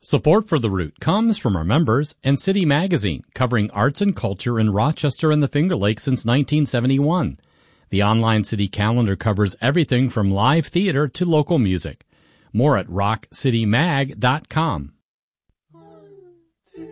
Support for The Root comes from our members and City Magazine, covering arts and culture in Rochester and the Finger Lakes since 1971. The online city calendar covers everything from live theater to local music. More at rockcitymag.com.